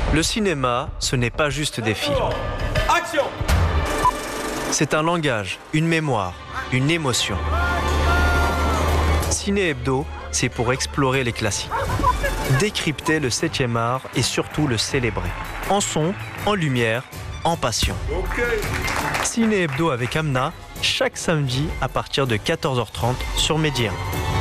Le cinéma, ce n'est pas juste des films. Action! C'est un langage, une mémoire, une émotion. Ciné Hebdo, c'est pour explorer les classiques, décrypter le 7e art et surtout le célébrer. En son, en lumière, en passion. Ciné Hebdo avec Amna, chaque samedi à partir de 14h30 sur Média 1.